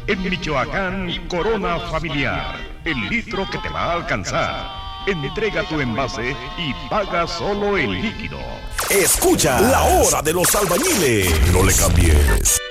En Michoacán, Corona Familiar, el litro que te va a alcanzar. Entrega tu envase y paga solo el líquido. Escucha La Hora de los Albañiles. No le cambies.